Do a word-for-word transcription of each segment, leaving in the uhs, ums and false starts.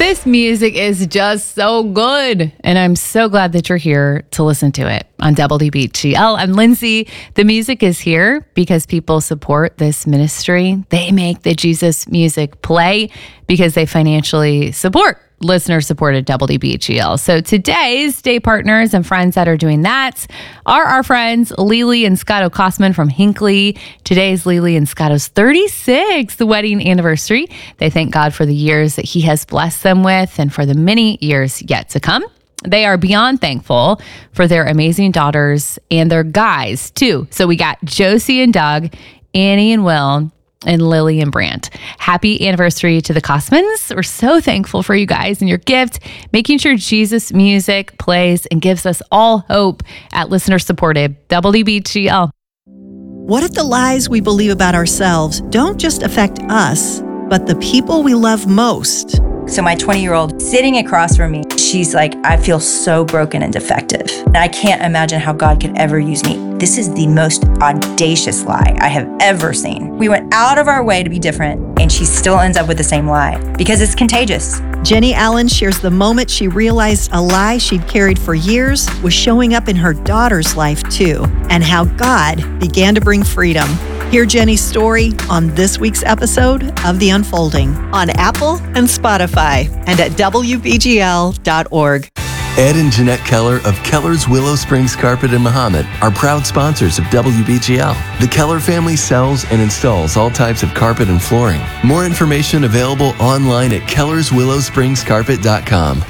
This music is just so good, and I'm so glad that you're here to listen to it on W B G L. I'm Lindsay. The music is here because people support this ministry. They make the Jesus music play because they financially support listener-supported W B G L. So today's day partners and friends that are doing that are our friends Lily and Scotto Kosman from Hinckley. Today's Lily and Scotto's thirty-sixth wedding anniversary. They thank God for the years that he has blessed them with and for the many years yet to come. They are beyond thankful for their amazing daughters and their guys, too. So we got Josie and Doug, Annie and Will, and Lily and Brant. Happy anniversary to the Kosmans. We're so thankful for you guys and your gift, making sure Jesus music plays and gives us all hope at listener-supported W B G L. What if the lies we believe about ourselves don't just affect us, but the people we love most? So my twenty-year-old sitting across from me, she's like, I feel so broken and defective. And I can't imagine how God could ever use me. This is the most audacious lie I have ever seen. We went out of our way to be different, and she still ends up with the same lie because it's contagious. Jenny Allen shares the moment she realized a lie she'd carried for years was showing up in her daughter's life too, and how God began to bring freedom. Hear Jenny's story on this week's episode of The Unfolding on Apple and Spotify and at W B G L dot org. Ed and Jeanette Keller of Keller's Willow Springs Carpet in Mahomet are proud sponsors of W B G L. The Keller family sells and installs all types of carpet and flooring. More information available online at kellers willow springs carpet dot com.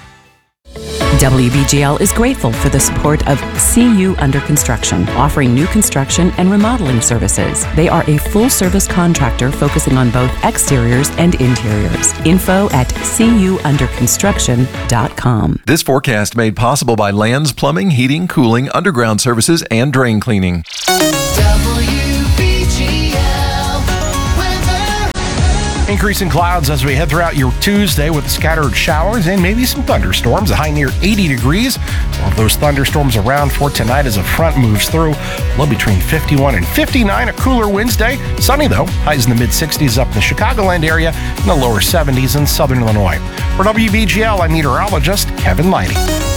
W B G L is grateful for the support of C U Under Construction, offering new construction and remodeling services. They are a full-service contractor focusing on both exteriors and interiors. Info at c u under construction dot com. This forecast made possible by Lands Plumbing, Heating, Cooling, Underground Services, and Drain Cleaning. Increasing clouds as we head throughout your Tuesday with scattered showers and maybe some thunderstorms. A high near eighty degrees. All of those thunderstorms around for tonight as a front moves through. Low between fifty-one and fifty-nine. A cooler Wednesday. Sunny though. Highs in the mid sixties up in the Chicagoland area and the lower seventies in southern Illinois. For W B G L, I'm meteorologist Kevin Lighty.